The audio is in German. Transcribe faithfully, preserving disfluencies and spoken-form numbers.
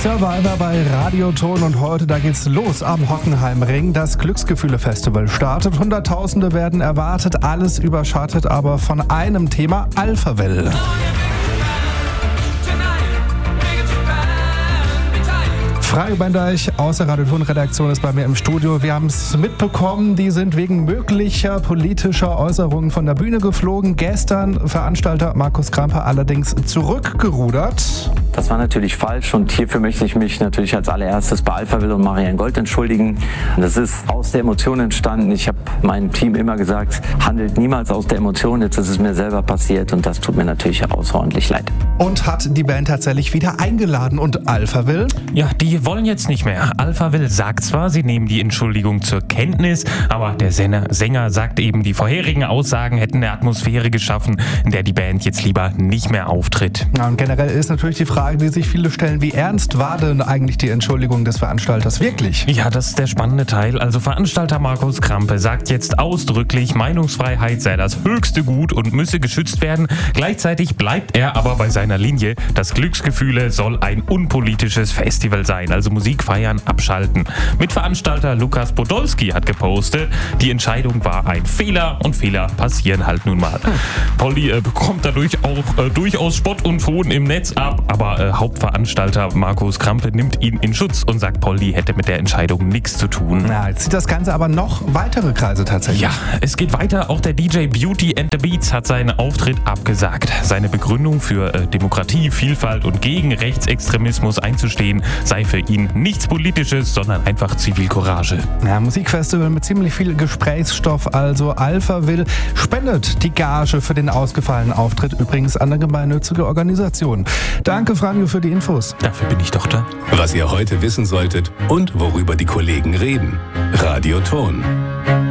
Survivor bei Radioton und heute, da geht's los am Hockenheimring. Das Glücksgefühle-Festival startet. Hunderttausende werden erwartet, alles überschattet aber von einem Thema: Alphaville. Frage Bendeich aus der Radioton-Redaktion ist bei mir im Studio. Wir haben es mitbekommen, die sind wegen möglicher politischer Äußerungen von der Bühne geflogen. Gestern Veranstalter Markus Krampe allerdings zurückgerudert. Das war natürlich falsch und hierfür möchte ich mich natürlich als allererstes bei Alphaville und Marianne Gold entschuldigen. Das ist aus der Emotion entstanden. Ich habe meinem Team immer gesagt, handelt niemals aus der Emotion. Jetzt ist es mir selber passiert und das tut mir natürlich außerordentlich leid. Und hat die Band tatsächlich wieder eingeladen. Und Alphaville? Ja, die wollen jetzt nicht mehr. Alphaville sagt zwar, sie nehmen die Entschuldigung zur Kenntnis, aber der Sänger, Sänger sagt eben, die vorherigen Aussagen hätten eine Atmosphäre geschaffen, in der die Band jetzt lieber nicht mehr auftritt. Ja, und generell ist natürlich die Frage, die sich viele stellen, wie ernst war denn eigentlich die Entschuldigung des Veranstalters wirklich? Ja, das ist der spannende Teil. Also Veranstalter Markus Krampe sagt jetzt ausdrücklich, Meinungsfreiheit sei das höchste Gut und müsse geschützt werden. Gleichzeitig bleibt er aber bei seiner Linie, das Glücksgefühle soll ein unpolitisches Festival sein, also Musik feiern, abschalten. Mitveranstalter Lukas Podolski hat gepostet, die Entscheidung war ein Fehler und Fehler passieren halt nun mal. Polly äh, bekommt dadurch auch äh, durchaus Spott und Hohn im Netz ab, aber äh, Hauptveranstalter Markus Krampe nimmt ihn in Schutz und sagt, Polly hätte mit der Entscheidung nichts zu tun. Ja, jetzt zieht das Ganze aber noch weitere Kreise tatsächlich. Ja, es geht weiter. Auch der D J Beauty and the Beats hat seinen Auftritt abgesagt. Seine Begründung für äh, Demokratie, Vielfalt und gegen Rechtsextremismus einzustehen sei für ihn nichts Politisches, sondern einfach Zivilcourage. Ja, Musikfestival mit ziemlich viel Gesprächsstoff, also Alphaville spendet die Gage für den ausgefallenen Auftritt übrigens an eine gemeinnützige Organisation. Danke, Franjo, für die Infos. Dafür bin ich doch da. Was ihr heute wissen solltet und worüber die Kollegen reden. Radioton.